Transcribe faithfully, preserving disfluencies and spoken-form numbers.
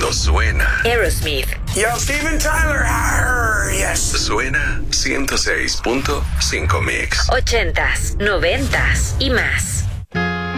cuando suena. Aerosmith. Yo, Steven Tyler. Arr, yes. Suena ciento seis punto cinco Mix. Ochentas, noventas y más.